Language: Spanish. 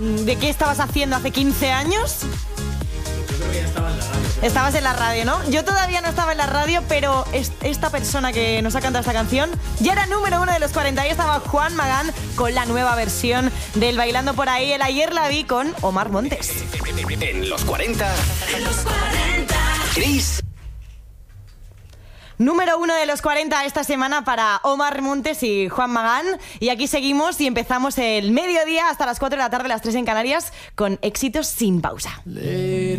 ¿De qué estabas haciendo hace 15 años? Yo creo que ya estaba en la radio. Estabas en la radio, ¿no? Yo todavía no estaba en la radio, pero esta persona que nos ha cantado esta canción ya era número 1 de los 40. Ahí estaba Juan Magán con la nueva versión del Bailando por ahí. El Ayer la vi con Omar Montes. En los 40. Chris. Número 1 de los 40 esta semana para Omar Montes y Juan Magán. Y aquí seguimos y empezamos el mediodía hasta las 4 de la tarde, las 3 en Canarias, con éxitos sin pausa.